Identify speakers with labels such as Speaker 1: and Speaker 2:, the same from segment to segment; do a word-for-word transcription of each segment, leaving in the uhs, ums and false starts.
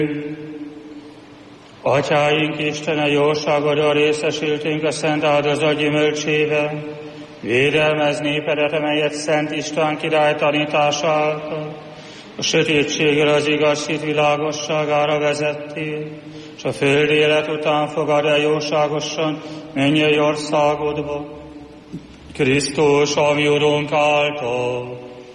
Speaker 1: Atyáink Istene, jóságodon részesültünk a szent áldozat gyümölcsébe, védelmez népedet, amelyet Szent István király tanítása által a sötétségről az igaz hit világosságára vezettél, és a föld élet után fogad el jóságosan mennyei országodba. Krisztus, ami Urunk által.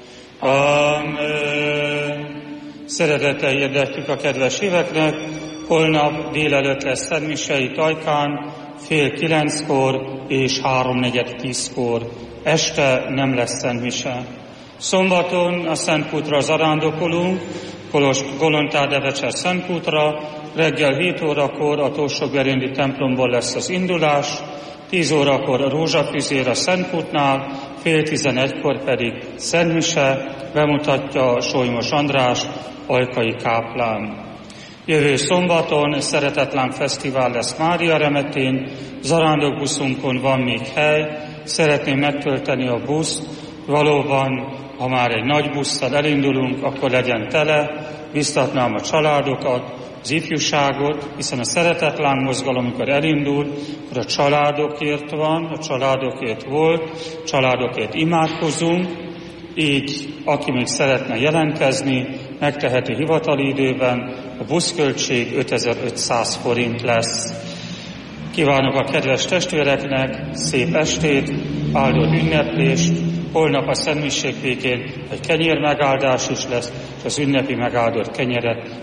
Speaker 1: Amen. Szeretettel hirdetjük a kedves híveknek, holnap délelőtt lesz szentmisei Tajkán, fél kilenckor és háromnegyed tízkor. Este nem lesz szentmise. Szombaton a Szentputra zarándokolunk, Kolontár-Devecser Szentputra, reggel hét órakor a Tósok-Beréndi templomból lesz az indulás, tíz órakor a rózsafüzér a Szentputnál, fél tizenegykor pedig szentmise, bemutatja Solymos András, ajkai káplán. Jövő szombaton Szeretetláng Fesztivál lesz Mária Remetén, zarándokbuszunkon van még hely, szeretném megtölteni a buszt, valóban, ha már egy nagy busszal elindulunk, akkor legyen tele, biztatnám a családokat, az ifjúságot, hiszen a Szeretetláng mozgalom, amikor elindul, akkor a családokért van, a családokért volt, családokért imádkozunk, így aki még szeretne jelentkezni, megteheti hivatali időben, a buszköltség ötezer-ötszáz forint lesz. Kívánok a kedves testvéreknek szép estét, áldott ünneplést, holnap a Szentmiség végén egy kenyér megáldás is lesz, és az ünnepi megáldott kenyeret